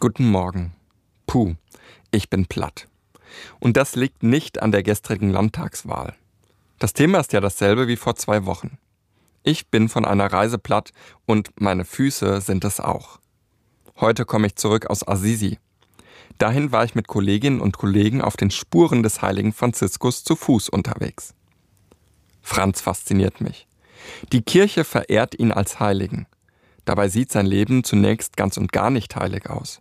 Guten Morgen. Puh, ich bin platt. Und das liegt nicht an der gestrigen Landtagswahl. Das Thema ist ja dasselbe wie vor 2 Wochen. Ich bin von einer Reise platt und meine Füße sind es auch. Heute komme ich zurück aus Assisi. Dahin war ich mit Kolleginnen und Kollegen auf den Spuren des heiligen Franziskus zu Fuß unterwegs. Franz fasziniert mich. Die Kirche verehrt ihn als Heiligen. Dabei sieht sein Leben zunächst ganz und gar nicht heilig aus.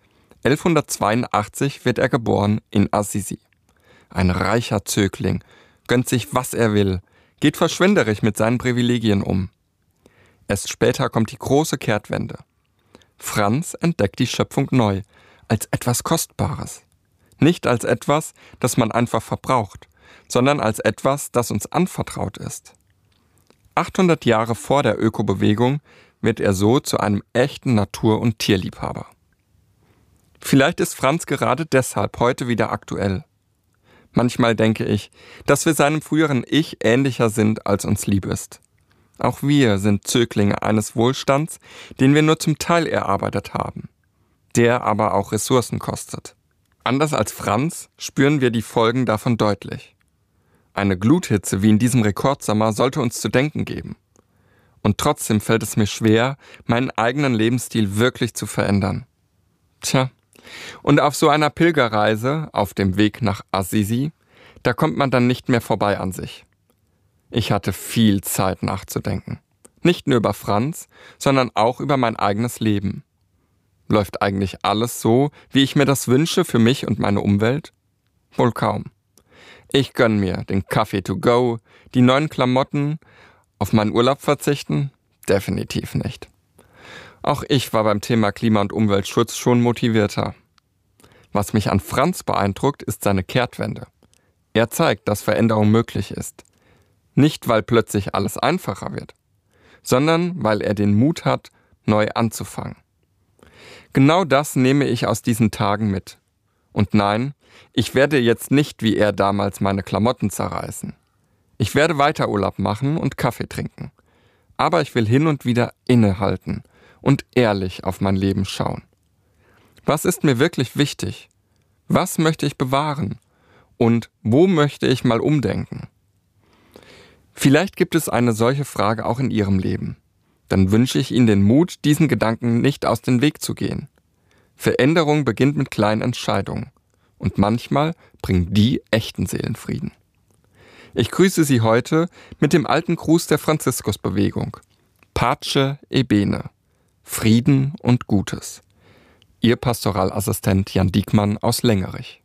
1182 wird er geboren in Assisi. Ein reicher Zögling, gönnt sich, was er will, geht verschwenderisch mit seinen Privilegien um. Erst später kommt die große Kehrtwende. Franz entdeckt die Schöpfung neu, als etwas Kostbares. Nicht als etwas, das man einfach verbraucht, sondern als etwas, das uns anvertraut ist. 800 Jahre vor der Ökobewegung wird er so zu einem echten Natur- und Tierliebhaber. Vielleicht ist Franz gerade deshalb heute wieder aktuell. Manchmal denke ich, dass wir seinem früheren Ich ähnlicher sind, als uns lieb ist. Auch wir sind Zöglinge eines Wohlstands, den wir nur zum Teil erarbeitet haben, der aber auch Ressourcen kostet. Anders als Franz spüren wir die Folgen davon deutlich. Eine Gluthitze wie in diesem Rekordsommer sollte uns zu denken geben. Und trotzdem fällt es mir schwer, meinen eigenen Lebensstil wirklich zu verändern. Tja, und auf so einer Pilgerreise, auf dem Weg nach Assisi, da kommt man dann nicht mehr vorbei an sich. Ich hatte viel Zeit nachzudenken. Nicht nur über Franz, sondern auch über mein eigenes Leben. Läuft eigentlich alles so, wie ich mir das wünsche für mich und meine Umwelt? Wohl kaum. Ich gönn mir den Kaffee to go, die neuen Klamotten. Auf meinen Urlaub verzichten? Definitiv nicht. Auch ich war beim Thema Klima- und Umweltschutz schon motivierter. Was mich an Franz beeindruckt, ist seine Kehrtwende. Er zeigt, dass Veränderung möglich ist. Nicht, weil plötzlich alles einfacher wird, sondern weil er den Mut hat, neu anzufangen. Genau das nehme ich aus diesen Tagen mit. Und nein, ich werde jetzt nicht wie er damals meine Klamotten zerreißen. Ich werde weiter Urlaub machen und Kaffee trinken. Aber ich will hin und wieder innehalten und ehrlich auf mein Leben schauen. Was ist mir wirklich wichtig? Was möchte ich bewahren? Und wo möchte ich mal umdenken? Vielleicht gibt es eine solche Frage auch in Ihrem Leben. Dann wünsche ich Ihnen den Mut, diesen Gedanken nicht aus dem Weg zu gehen. Veränderung beginnt mit kleinen Entscheidungen. Und manchmal bringen die echten Seelenfrieden. Ich grüße Sie heute mit dem alten Gruß der Franziskusbewegung. Pace e bene. Frieden und Gutes. Ihr Pastoralassistent Jan Diekmann aus Lengerich.